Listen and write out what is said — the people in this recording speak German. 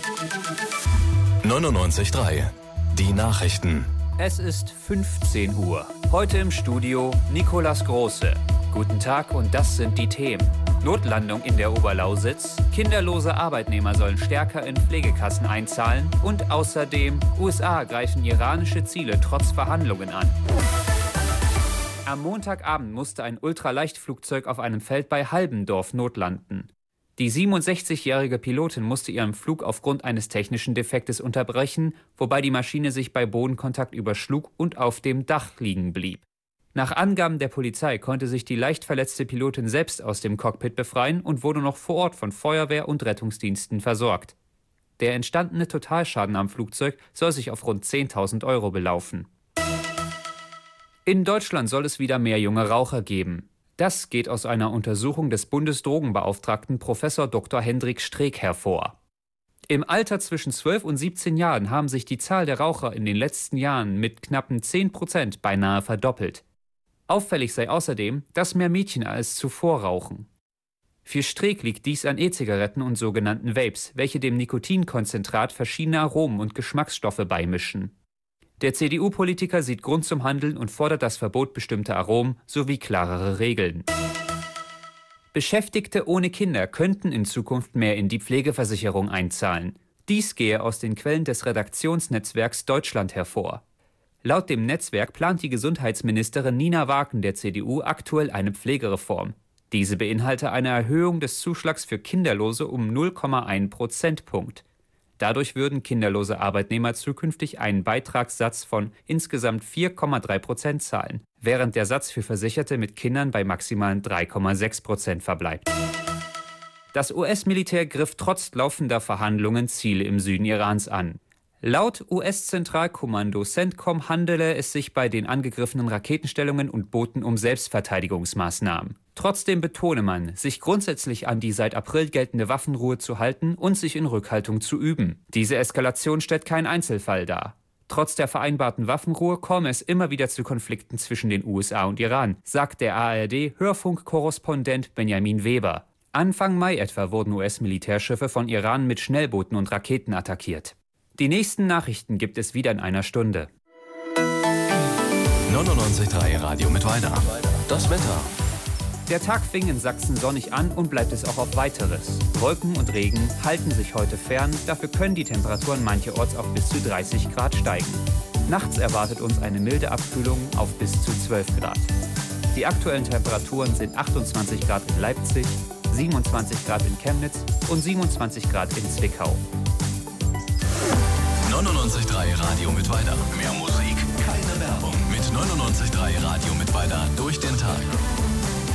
99.3 Die Nachrichten. Es ist 15 Uhr. Heute im Studio Nicolas Große. Guten Tag und das sind die Themen. Notlandung in der Oberlausitz, kinderlose Arbeitnehmer sollen stärker in Pflegekassen einzahlen und außerdem USA greifen iranische Ziele trotz Verhandlungen an. Am Montagabend musste ein Ultraleichtflugzeug auf einem Feld bei Halbendorf notlanden. Die 67-jährige Pilotin musste ihren Flug aufgrund eines technischen Defektes unterbrechen, wobei die Maschine sich bei Bodenkontakt überschlug und auf dem Dach liegen blieb. Nach Angaben der Polizei konnte sich die leicht verletzte Pilotin selbst aus dem Cockpit befreien und wurde noch vor Ort von Feuerwehr und Rettungsdiensten versorgt. Der entstandene Totalschaden am Flugzeug soll sich auf rund 10.000 Euro belaufen. In Deutschland soll es wieder mehr junge Raucher geben. Das geht aus einer Untersuchung des Bundesdrogenbeauftragten Prof. Dr. Hendrik Streeck hervor. Im Alter zwischen 12 und 17 Jahren haben sich die Zahl der Raucher in den letzten Jahren mit knappen 10% beinahe verdoppelt. Auffällig sei außerdem, dass mehr Mädchen als zuvor rauchen. Für Streeck liegt dies an E-Zigaretten und sogenannten Vapes, welche dem Nikotinkonzentrat verschiedene Aromen und Geschmacksstoffe beimischen. Der CDU-Politiker sieht Grund zum Handeln und fordert das Verbot bestimmter Aromen sowie klarere Regeln. Beschäftigte ohne Kinder könnten in Zukunft mehr in die Pflegeversicherung einzahlen. Dies gehe aus den Quellen des Redaktionsnetzwerks Deutschland hervor. Laut dem Netzwerk plant die Gesundheitsministerin Nina Waken der CDU aktuell eine Pflegereform. Diese beinhalte eine Erhöhung des Zuschlags für Kinderlose um 0,1 Prozentpunkt. Dadurch würden kinderlose Arbeitnehmer zukünftig einen Beitragssatz von insgesamt 4,3% zahlen, während der Satz für Versicherte mit Kindern bei maximalen 3,6% verbleibt. Das US-Militär griff trotz laufender Verhandlungen Ziele im Süden Irans an. Laut US-Zentralkommando CENTCOM handele es sich bei den angegriffenen Raketenstellungen und Booten um Selbstverteidigungsmaßnahmen. Trotzdem betone man, sich grundsätzlich an die seit April geltende Waffenruhe zu halten und sich in Rückhaltung zu üben. Diese Eskalation stellt keinen Einzelfall dar. Trotz der vereinbarten Waffenruhe komme es immer wieder zu Konflikten zwischen den USA und Iran, sagt der ARD-Hörfunkkorrespondent Benjamin Weber. Anfang Mai etwa wurden US-Militärschiffe von Iran mit Schnellbooten und Raketen attackiert. Die nächsten Nachrichten gibt es wieder in einer Stunde. 99.3 Radio Mittweida. Das Wetter. Der Tag fing in Sachsen sonnig an und bleibt es auch auf Weiteres. Wolken und Regen halten sich heute fern, dafür können die Temperaturen mancherorts auf bis zu 30 Grad steigen. Nachts erwartet uns eine milde Abkühlung auf bis zu 12 Grad. Die aktuellen Temperaturen sind 28 Grad in Leipzig, 27 Grad in Chemnitz und 27 Grad in Zwickau. 99.3 Radio Mittweida. Mehr Musik, keine Werbung. Mit 99.3 Radio Mittweida durch den Tag.